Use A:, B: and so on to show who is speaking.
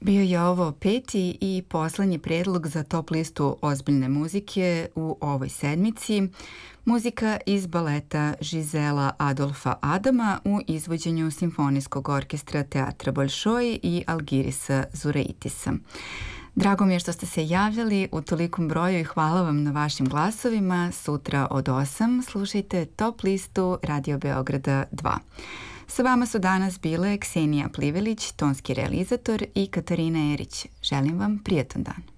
A: Bio je ovo peti i poslednji predlog za top listu ozbiljne muzike u ovoj sedmici. Muzika iz baleta Žizela Adolfa Adama u izvođenju Simfonijskog orkestra Teatra Bolšoj i Algirisa Zuraitisa. Drago mi je što ste se javljali u tolikom broju i hvala vam na vašim glasovima. Sutra od 8 slušajte top listu Radio Beograda 2. Sa vama su danas bile Ksenija Plivelić, tonski realizator, i Katarina Erić. Želim vam prijatan dan.